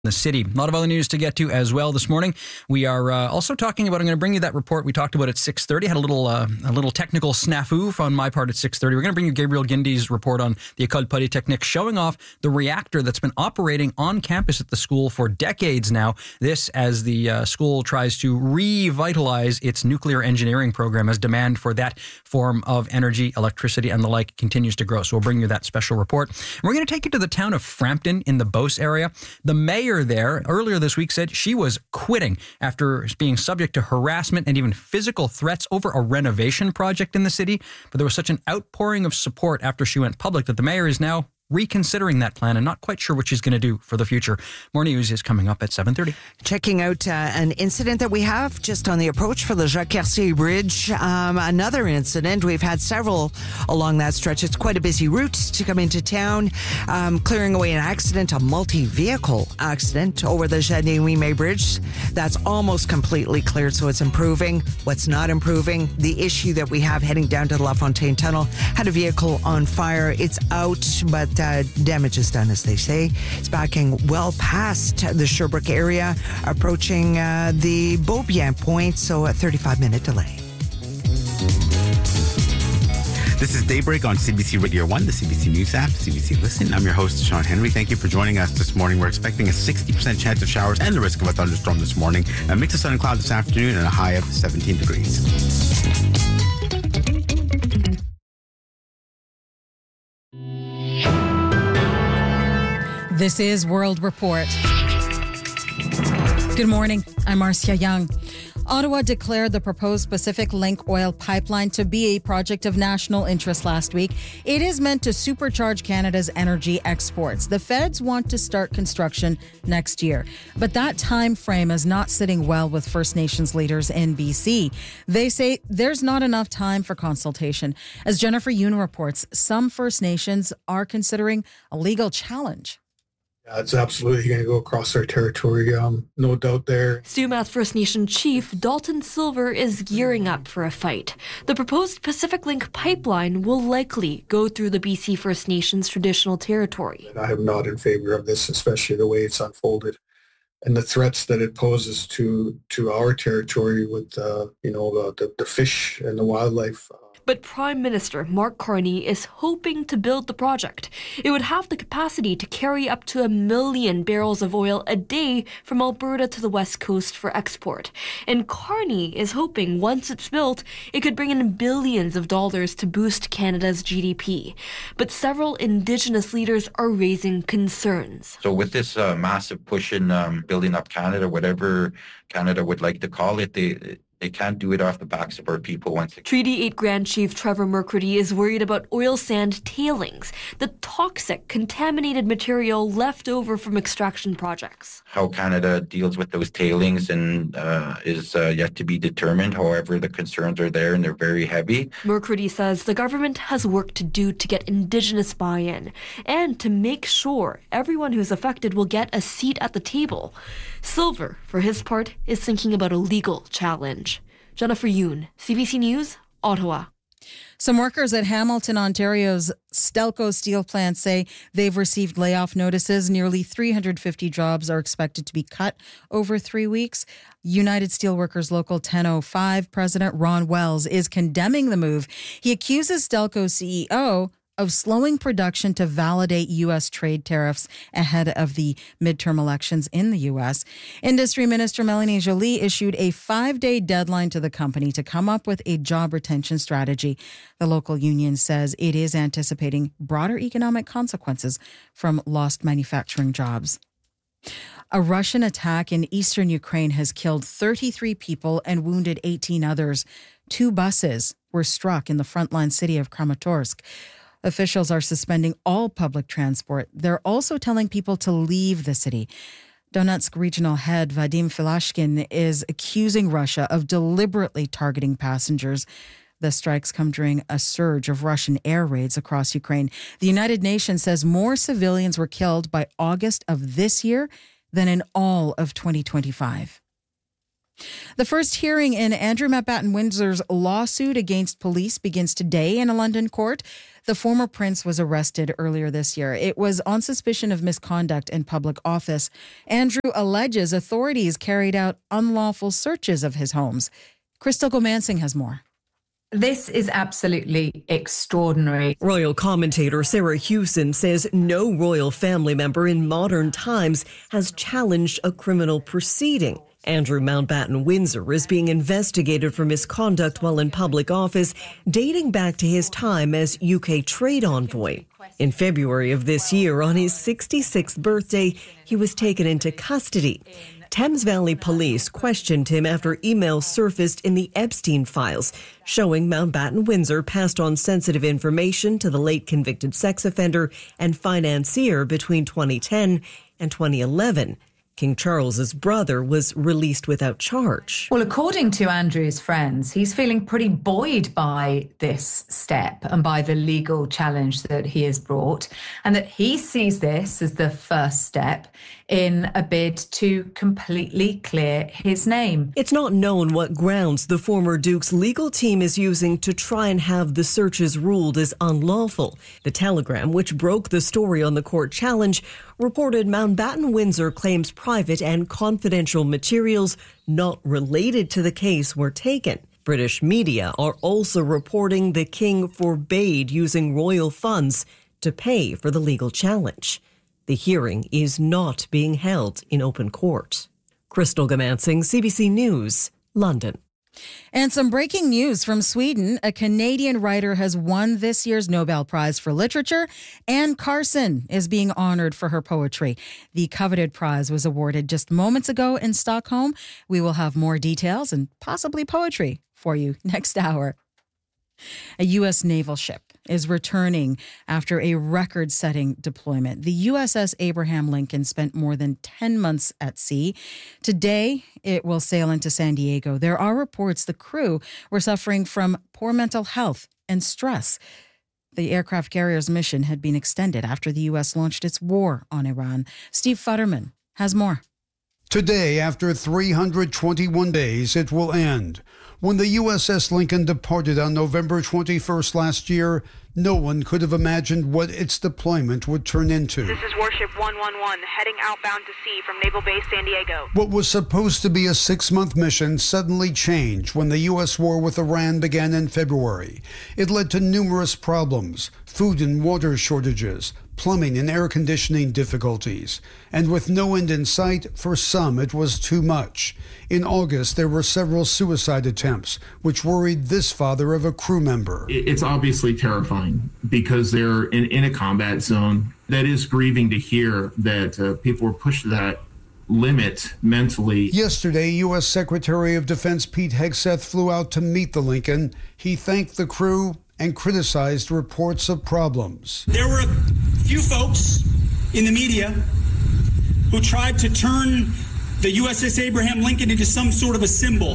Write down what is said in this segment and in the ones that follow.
the city. A lot of other news to get to as well this morning. We are also talking about, I'm going to bring you that report we talked about at 6:30. Had a little technical snafu on my part at 6:30. We're going to bring you Gabriel Guindy's report on the École Polytechnique, showing off the reactor that's been operating on campus at the school for decades now. This as the school tries to revitalize its nuclear engineering program as demand for that form of energy, electricity, and the like continues to grow. So we'll bring you that special report. And we're going to take you to the town of Frampton in the Beauce area. The mayor there earlier this week said she was quitting after being subject to harassment and even physical threats over a renovation project in the city. But there was such an outpouring of support after she went public that the mayor is now reconsidering that plan and not quite sure what she's going to do for the future. More news is coming up at 7:30. Checking out an incident that we have just on the approach for the Jacques-Cartier Bridge. Another incident. We've had several along that stretch. It's quite a busy route to come into town. Clearing away an accident, a multi-vehicle accident over the Jardin-Ouimet Bridge. That's almost completely cleared, so it's improving. What's not improving, the issue that we have heading down to the La Fontaine Tunnel. Had a vehicle on fire. It's out, but damage is done, as they say. It's backing well past the Sherbrooke area, approaching the Beaubien point, so a 35-minute delay. This is Daybreak on CBC Radio 1, the CBC News app, CBC Listen. I'm your host, Sean Henry. Thank you for joining us this morning. We're expecting a 60% chance of showers and the risk of a thunderstorm this morning. A mix of sun and cloud this afternoon and a high of 17 degrees. This is World Report. Good morning. I'm Marcia Young. Ottawa declared the proposed Pacific Link oil pipeline to be a project of national interest last week. It is meant to supercharge Canada's energy exports. The feds want to start construction next year, but that time frame is not sitting well with First Nations leaders in BC. They say there's not enough time for consultation. As Jennifer Yoon reports, some First Nations are considering a legal challenge. Yeah, it's absolutely going to go across our territory. No doubt there. Sumac First Nation Chief Dalton Silver is gearing up for a fight. The proposed Pacific Link pipeline will likely go through the BC First Nations traditional territory. And I am not in favor of this, especially the way it's unfolded and the threats that it poses to our territory with the fish and the wildlife. But Prime Minister Mark Carney is hoping to build the project. It would have the capacity to carry up to 1 million barrels of oil a day from Alberta to the West Coast for export. And Carney is hoping once it's built, it could bring in billions of dollars to boost Canada's GDP. But several Indigenous leaders are raising concerns. So with this massive push in building up Canada, whatever Canada would like to call it, they can't do it off the backs of our people once again. Treaty 8 Grand Chief Trevor Mercredi is worried about oil sand tailings, the toxic, contaminated material left over from extraction projects. How Canada deals with those tailings and is yet to be determined. However, the concerns are there and they're very heavy. Mercredi says the government has work to do to get Indigenous buy-in and to make sure everyone who's affected will get a seat at the table. Silver, for his part, is thinking about a legal challenge. Jennifer Yoon, CBC News, Ottawa. Some workers at Hamilton, Ontario's Stelco steel plant say they've received layoff notices. Nearly 350 jobs are expected to be cut over 3 weeks. United Steelworkers Local 1005 President Ron Wells is condemning the move. He accuses Stelco's CEO of slowing production to validate U.S. trade tariffs ahead of the midterm elections in the U.S. Industry Minister Melanie Joly issued a 5-day deadline to the company to come up with a job retention strategy. The local union says it is anticipating broader economic consequences from lost manufacturing jobs. A Russian attack in eastern Ukraine has killed 33 people and wounded 18 others. 2 buses were struck in the frontline city of Kramatorsk. Officials are suspending all public transport. They're also telling people to leave the city. Donetsk regional head Vadim Filashkin is accusing Russia of deliberately targeting passengers. The strikes come during a surge of Russian air raids across Ukraine. The United Nations says more civilians were killed by August of this year than in all of 2025. The first hearing in Andrew Mountbatten Windsor's lawsuit against police begins today in a London court. The former prince was arrested earlier this year. It was on suspicion of misconduct in public office. Andrew alleges authorities carried out unlawful searches of his homes. Crystal Gomansing has more. This is absolutely extraordinary. Royal commentator Sarah Hewson says no royal family member in modern times has challenged a criminal proceeding. Andrew Mountbatten Windsor is being investigated for misconduct while in public office, dating back to his time as UK trade envoy. In February of this year, on his 66th birthday, he was taken into custody. Thames Valley Police questioned him after emails surfaced in the Epstein files, showing Mountbatten Windsor passed on sensitive information to the late convicted sex offender and financier between 2010 and 2011. King Charles's brother was released without charge. Well, according to Andrew's friends, he's feeling pretty buoyed by this step and by the legal challenge that he has brought, and that he sees this as the first step in a bid to completely clear his name. It's not known what grounds the former Duke's legal team is using to try and have the searches ruled as unlawful. The Telegram, which broke the story on the court challenge, reported Mountbatten Windsor claims private and confidential materials not related to the case were taken. British media are also reporting the king forbade using royal funds to pay for the legal challenge. The hearing is not being held in open court. Crystal Gomansing, CBC News, London. And some breaking news from Sweden. A Canadian writer has won this year's Nobel Prize for Literature. Anne Carson is being honored for her poetry. The coveted prize was awarded just moments ago in Stockholm. We will have more details and possibly poetry for you next hour. A U.S. naval ship is returning after a record-setting deployment. The USS Abraham Lincoln spent more than 10 months at sea. Today, it will sail into San Diego. There are reports the crew were suffering from poor mental health and stress. The aircraft carrier's mission had been extended after the U.S. launched its war on Iran. Steve Futterman has more. Today, after 321 days, it will end. When the USS Lincoln departed on November 21st last year, no one could have imagined what its deployment would turn into. This is Warship 111, heading outbound to sea from Naval Base San Diego. What was supposed to be a 6-month mission suddenly changed when the U.S. war with Iran began in February. It led to numerous problems, food and water shortages, plumbing and air conditioning difficulties. And with no end in sight, for some it was too much. In August, there were several suicide attempts, which worried this father of a crew member. It's obviously terrifying because they're in a combat zone. That is grieving to hear that people were pushed to that limit mentally. Yesterday, U.S. Secretary of Defense Pete Hegseth flew out to meet the Lincoln. He thanked the crew and criticized reports of problems. There were a few folks in the media who tried to turn the USS Abraham Lincoln into some sort of a symbol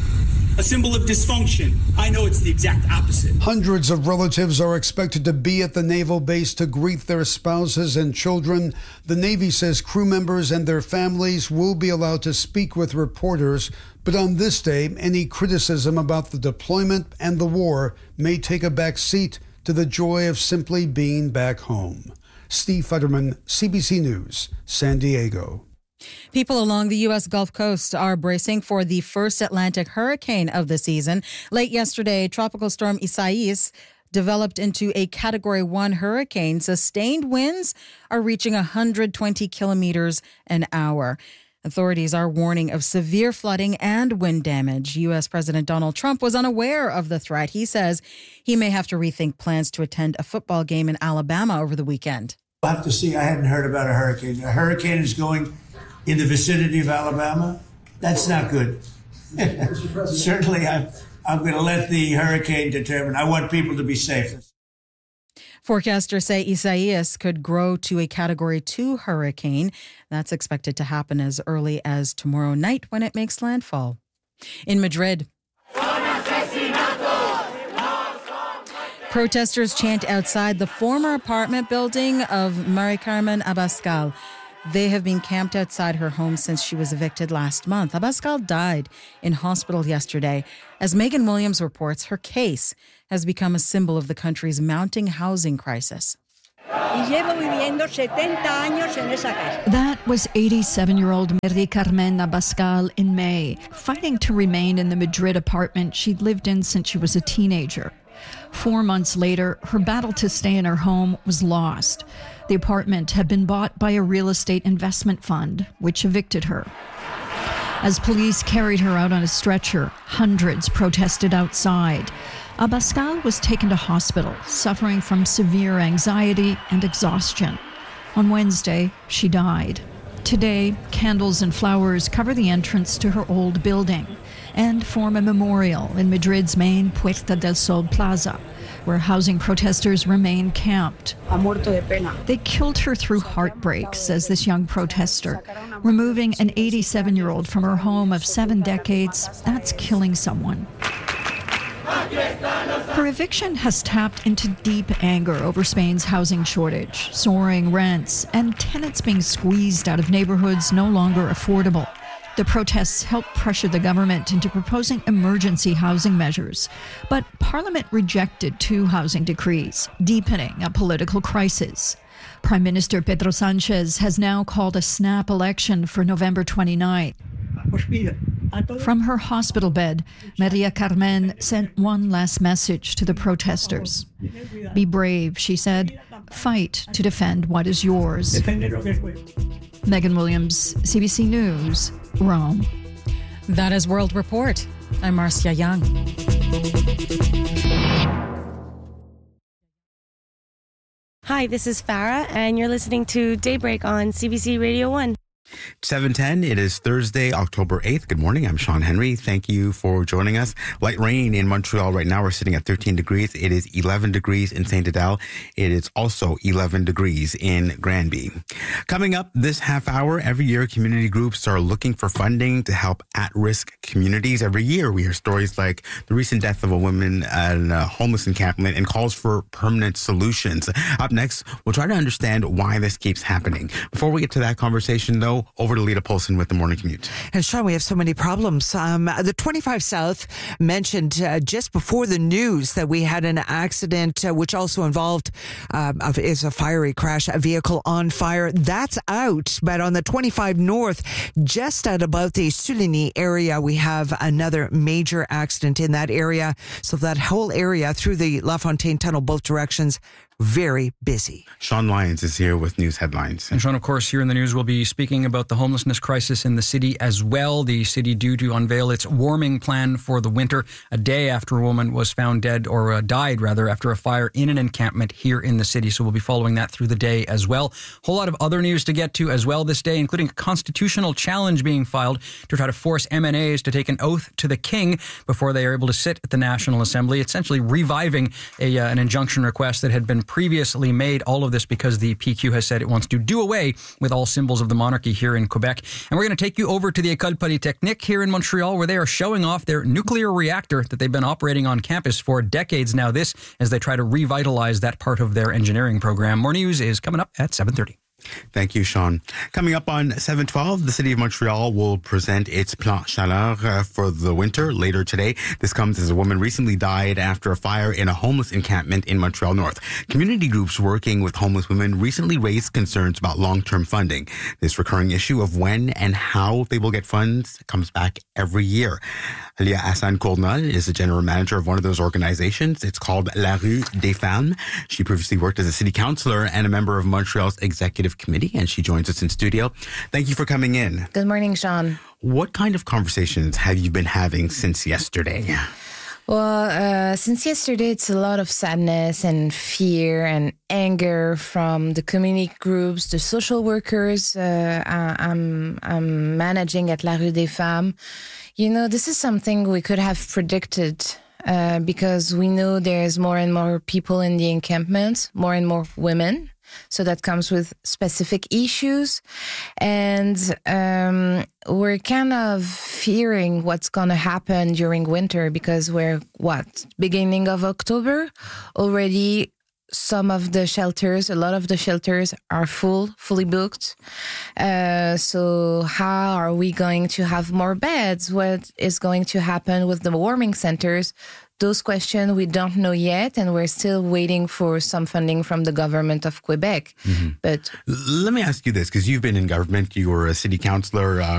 of dysfunction. I know it's the exact opposite. Hundreds of relatives are expected to be at the naval base to greet their spouses and children. The Navy says crew members and their families will be allowed to speak with reporters, but on this day, any criticism about the deployment and the war may take a back seat to the joy of simply being back home. Steve Futterman, CBC News, San Diego. People along the U.S. Gulf Coast are bracing for the first Atlantic hurricane of the season. Late yesterday, Tropical Storm Isaias developed into a Category 1 hurricane. Sustained winds are reaching 120 kilometers an hour. Authorities are warning of severe flooding and wind damage. U.S. President Donald Trump was unaware of the threat. He says he may have to rethink plans to attend a football game in Alabama over the weekend. We'll have to see. I hadn't heard about a hurricane. A hurricane is going in the vicinity of Alabama. That's not good. Certainly, I'm going to let the hurricane determine. I want people to be safe. Forecasters say Isaias could grow to a Category 2 hurricane. That's expected to happen as early as tomorrow night when it makes landfall. In Madrid, protesters chant outside the former apartment building of Mari Carmen Abascal. They have been camped outside her home since she was evicted last month. Abascal died in hospital yesterday. As Megan Williams reports, her case has become a symbol of the country's mounting housing crisis. That was 87-year-old Maria Carmen Abascal in May, fighting to remain in the Madrid apartment she'd lived in since she was a teenager. 4 months later, her battle to stay in her home was lost. The apartment had been bought by a real estate investment fund, which evicted her. As police carried her out on a stretcher, hundreds protested outside. Abascal was taken to hospital, suffering from severe anxiety and exhaustion. On Wednesday, she died. Today, candles and flowers cover the entrance to her old building and form a memorial in Madrid's main Puerta del Sol Plaza, where housing protesters remain camped. They killed her through heartbreak, says this young protester. Removing an 87-year-old from her home of 7 decades, that's killing someone. Her eviction has tapped into deep anger over Spain's housing shortage, soaring rents, and tenants being squeezed out of neighborhoods no longer affordable. The protests helped pressure the government into proposing emergency housing measures. But Parliament rejected 2 housing decrees, deepening a political crisis. Prime Minister Pedro Sanchez has now called a snap election for November 29th. From her hospital bed, Maria Carmen sent one last message to the protesters. Be brave, she said. Fight to defend what is yours. Megan Williams, CBC News, Rome. That is World Report. I'm Marcia Young. Hi, this is Farah, and you're listening to Daybreak on CBC Radio 1. 7:10. It is Thursday, October 8th. Good morning. I'm Sean Henry. Thank you for joining us. Light rain in Montreal right now. We're sitting at 13 degrees. It is 11 degrees in St. Adele. It is also 11 degrees in Granby. Coming up this half hour, every year community groups are looking for funding to help at-risk communities. Every year we hear stories like the recent death of a woman at a homeless encampment and calls for permanent solutions. Up next, we'll try to understand why this keeps happening. Before we get to that conversation, though, over to Lita Polson with the Morning Commute. And Sean, we have so many problems. The 25 South mentioned just before the news that we had an accident which also involved is a fiery crash, a vehicle on fire. That's out. But on the 25 North, just at about the Suligny area, we have another major accident in that area. So that whole area through the La Fontaine Tunnel, both directions, very busy. Sean Lyons is here with news headlines. And Sean, of course, here in the news, we'll be speaking about the homelessness crisis in the city as well. The city due to unveil its warming plan for the winter, a day after a woman was found dead, or died rather, after a fire in an encampment here in the city. So we'll be following that through the day as well. A whole lot of other news to get to as well this day, including a constitutional challenge being filed to try to force MNAs to take an oath to the king before they are able to sit at the National Assembly, essentially reviving an injunction request that had been previously made. All of this because the PQ has said it wants to do away with all symbols of the monarchy here in Quebec. And we're going to take you over to the École Polytechnique here in Montreal, where they are showing off their nuclear reactor that they've been operating on campus for decades now. This as they try to revitalize that part of their engineering program. More news is coming up at 7:30. Thank you, Sean. Coming up on 7:12, the City of Montreal will present its Plan Chaleur for the winter later today. This comes as a woman recently died after a fire in a homeless encampment in Montreal North. Community groups working with homeless women recently raised concerns about long-term funding. This recurring issue of when and how they will get funds comes back every year. Alia Hassan Kournal is the general manager of one of those organizations. It's called La Rue des Femmes. She previously worked as a city councillor and a member of Montreal's executive committee, and she joins us in studio. Thank you for coming in. Good morning, Sean. What kind of conversations have you been having since yesterday? Well, since yesterday, it's a lot of sadness and fear and anger from the community groups, the social workers I'm managing at La Rue des Femmes. You know, this is something we could have predicted because we know there's more and more people in the encampment, more and more women. So that comes with specific issues. And we're kind of fearing what's going to happen during winter because we're, beginning of October? Already some of the shelters, a lot of the shelters are fully booked. So how are we going to have more beds? What is going to happen with the warming centers? Those questions we don't know yet, and we're still waiting for some funding from the government of Quebec. But let me ask you this, because you've been in government, you were a city councillor